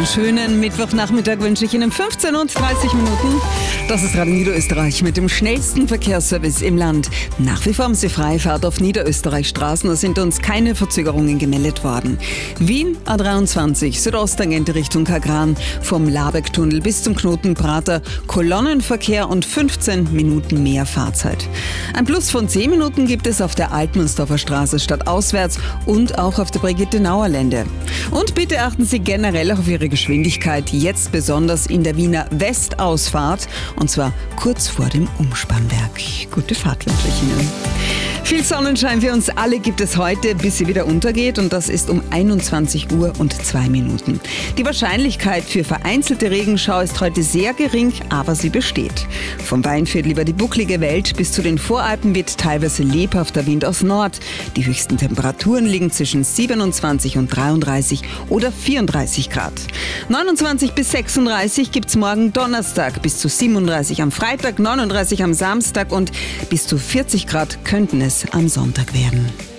Einen schönen Mittwochnachmittag wünsche ich Ihnen. 15 und 30 Minuten. Das ist Radio Niederösterreich mit dem schnellsten Verkehrsservice im Land. Nach wie vor haben Sie Freifahrt auf Niederösterreich-Straßen. Da sind uns keine Verzögerungen gemeldet worden. Wien A23, Südosttangente Richtung Kagran, vom Labeck-Tunnel bis zum Knoten Prater, Kolonnenverkehr und 15 Minuten mehr Fahrzeit. Ein Plus von 10 Minuten gibt es auf der Altmannsdorfer Straße stadtauswärts und auch auf der Brigitte-Nauer-Lände. Und bitte achten Sie generell auf Ihre Geschwindigkeit, jetzt besonders in der Wiener Westausfahrt, und zwar kurz vor dem Umspannwerk. Gute Fahrt wünsche ich Ihnen. Viel Sonnenschein für uns alle gibt es heute, bis sie wieder untergeht, und das ist um 21 Uhr und 2 Minuten. Die Wahrscheinlichkeit für vereinzelte Regenschau ist heute sehr gering, aber sie besteht. Vom Weinviertel über die bucklige Welt bis zu den Voralpen weht teilweise lebhafter Wind aus Nord. Die höchsten Temperaturen liegen zwischen 27 und 33 oder 34 Grad. 29 bis 36 gibt's morgen Donnerstag, bis zu 37 am Freitag, 39 am Samstag und bis zu 40 Grad könnten es am Sonntag werden.